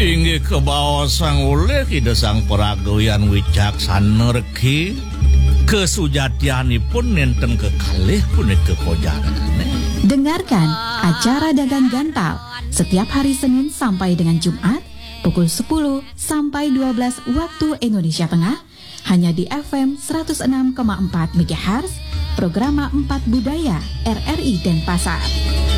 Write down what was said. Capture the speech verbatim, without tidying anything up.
Inggih kebawasan oleh ide sang peragawian wicaksana reki kesujatianipun nenten kekalih punika kojana. Dengarkan acara Dagang Gantal setiap hari Senin sampai dengan Jumat pukul sepuluh sampai dua belas waktu Indonesia Tengah hanya di F M seratus enam koma empat MHz Programa empat Budaya R R I Denpasar.